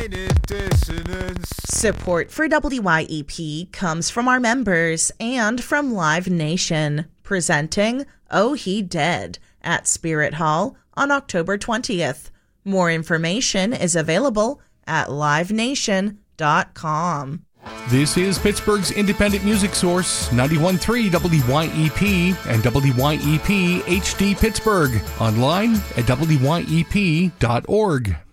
Support for WYEP comes from our members and from Live Nation, presenting Oh He Dead at Spirit Hall on October 20th. More information is available at livenation.com. This is Pittsburgh's independent music source, 91.3 WYEP and WYEP HD Pittsburgh. Online at WYEP.org.